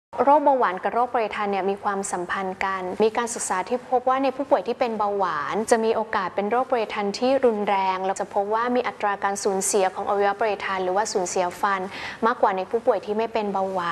โรคเบาหวานกับโรคปริทานเนี่ยมีความสัมพันธ์กันมีการศึกษาที่พบว่าในผู้ป่วยที่เป็นเบาหวานจะมีโอกาสเป็นโรคปริทานที่รุนแรงเราจะพบว่ามีอัตราการสูญเสียของอวัยวะปริทานหรือว่าสูญเสียฟันมากกว่าในผู้ป่วยที่ไม่เป็นเบาหวาน